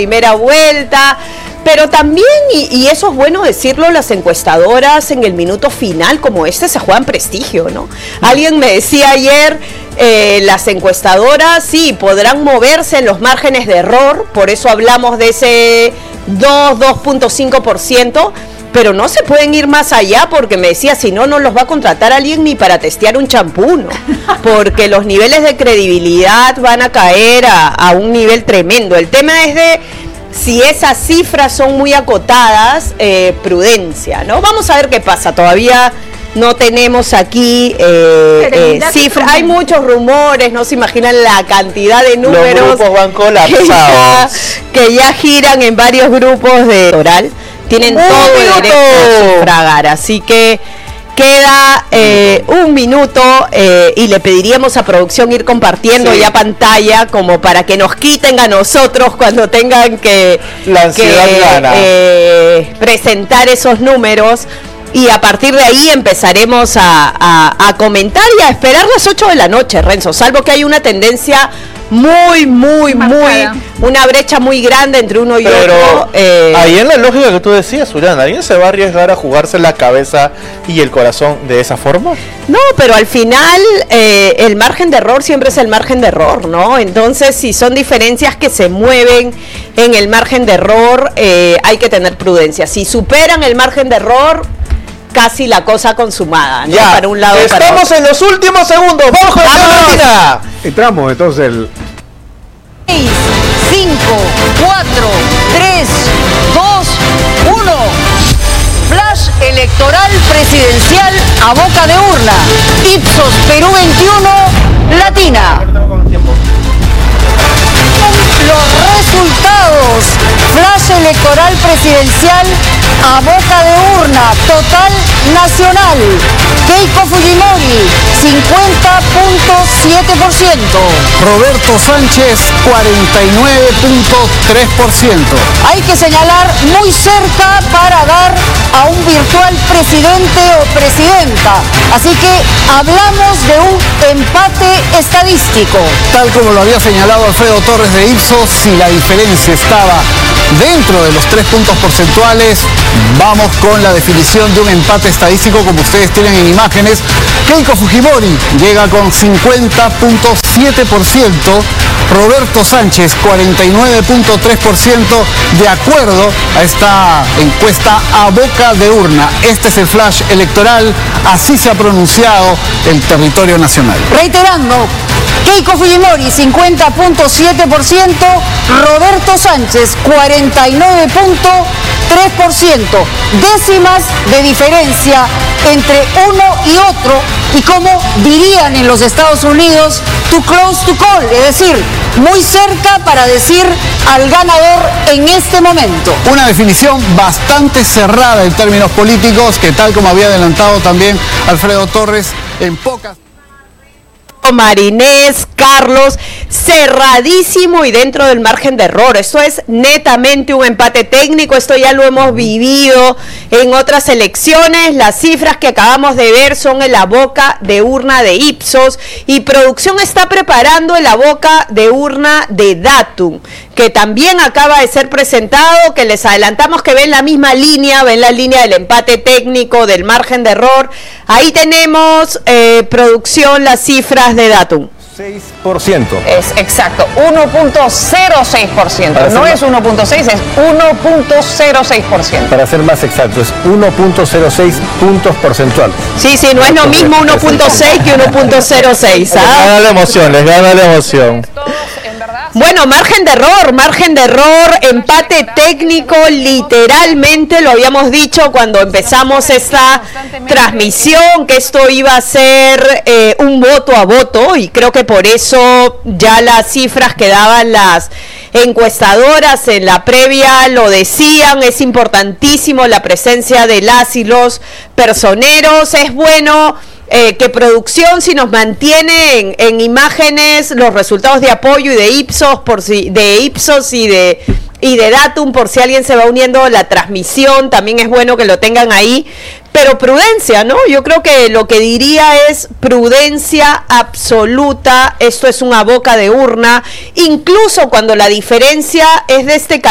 primera vuelta. Pero también, y eso es bueno decirlo, las encuestadoras en el minuto final como este se juegan prestigio, ¿no? Alguien me decía ayer, las encuestadoras sí podrán moverse en los márgenes de error, por eso hablamos de ese 2.5%, pero no se pueden ir más allá, porque me decía, si no, no los va a contratar alguien ni para testear un champú, ¿no? Porque los niveles de credibilidad van a caer a un nivel tremendo. El tema es de si esas cifras son muy acotadas, prudencia, ¿no? Vamos a ver qué pasa, todavía no tenemos aquí cifras, hay muchos rumores, no se imaginan la cantidad de números. Los grupos van colapsados. que ya giran en varios grupos de oral, tienen todo el derecho a sufragar, así que queda un minuto y le pediríamos a producción ir compartiendo ya pantalla como para que nos quiten a nosotros cuando tengan que presentar esos números, y a partir de ahí empezaremos a comentar y a esperar las 8 de la noche, Renzo, salvo que hay una tendencia muy, una brecha muy grande entre uno y otro. Ahí en la lógica que tú decías, Juliana, ¿alguien se va a arriesgar a jugarse la cabeza y el corazón de esa forma? No, pero al final el margen de error siempre es el margen de error, ¿no? Entonces, si son diferencias que se mueven en el margen de error, hay que tener prudencia. Si superan el margen de error, casi la cosa consumada, ¿no? Ya, para un lado, estamos para en los últimos segundos. ¡Vamos con la entramos entonces el 6, 5, 4, 3, 2, 1. Flash electoral presidencial a boca de urna. Ipsos Perú 21, Latina. Los resultados. Flash electoral presidencial a boca de urna, total nacional. Keiko Fujimori, 50.7%. Roberto Sánchez, 49.3%. Hay que señalar muy cerca para dar a un virtual presidente o presidenta. Así que hablamos de un empate estadístico. Tal como lo había señalado Alfredo Torres de Ipsos, si la diferencia estaba dentro de los 3 puntos porcentuales, vamos con la definición de un empate estadístico como ustedes tienen en imágenes. Keiko Fujimori llega con 50.7%, Roberto Sánchez 49.3%, de acuerdo a esta encuesta a boca de urna. Este es el flash electoral, así se ha pronunciado el territorio nacional. Reiterando, Keiko Fujimori 50.7%, Roberto Sánchez 49.3%, décimas de diferencia entre uno y otro, y como dirían en los Estados Unidos, too close to call, es decir, muy cerca para decir al ganador en este momento. Una definición bastante cerrada en términos políticos, que tal como había adelantado también Alfredo Torres, en pocas... Marinés, Carlos, cerradísimo y dentro del margen de error. Esto es netamente un empate técnico, esto ya lo hemos vivido en otras elecciones. Las cifras que acabamos de ver son en la boca de urna de Ipsos, y producción está preparando en la boca de urna de Datum, que también acaba de ser presentado, que les adelantamos que ven la misma línea, ven la línea del empate técnico, del margen de error. Ahí tenemos, producción, las cifras de Datum. 6%. Es exacto, 1.06%. No es 1.6, es 1.06%. Para ser más exacto, es 1.06 puntos porcentuales. Sí, no es lo mismo 1.6 que 1.06. Les gana la emoción, les gana la emoción. Bueno, margen de error, empate técnico, literalmente lo habíamos dicho cuando empezamos esta transmisión, que esto iba a ser un voto a voto, y creo que por eso ya las cifras que daban las encuestadoras en la previa lo decían. Es importantísimo la presencia de las y los personeros. Es bueno que producción, si nos mantiene en imágenes los resultados de apoyo y de Ipsos, y de Datum, por si alguien se va uniendo a la transmisión, también es bueno que lo tengan ahí. Pero prudencia, ¿no? Yo creo que lo que diría es prudencia absoluta. Esto es una boca de urna, incluso cuando la diferencia es de este